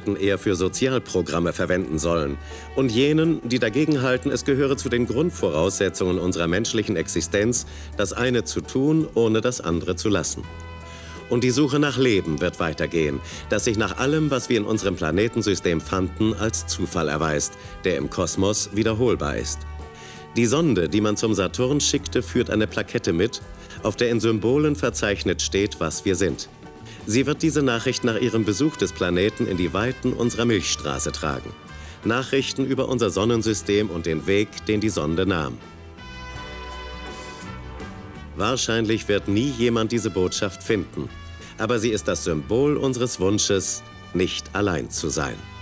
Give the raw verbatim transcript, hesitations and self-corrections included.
hätten eher für Sozialprogramme verwenden sollen. Und jenen, die dagegen halten, es gehöre zu den Grundvoraussetzungen unserer menschlichen Existenz, das eine zu tun, ohne das andere zu lassen. Und die Suche nach Leben wird weitergehen, das sich nach allem, was wir in unserem Planetensystem fanden, als Zufall erweist, der im Kosmos wiederholbar ist. Die Sonde, die man zum Saturn schickte, führt eine Plakette mit, auf der in Symbolen verzeichnet steht, was wir sind. Sie wird diese Nachricht nach ihrem Besuch des Planeten in die Weiten unserer Milchstraße tragen. Nachrichten über unser Sonnensystem und den Weg, den die Sonde nahm. Wahrscheinlich wird nie jemand diese Botschaft finden, aber sie ist das Symbol unseres Wunsches, nicht allein zu sein.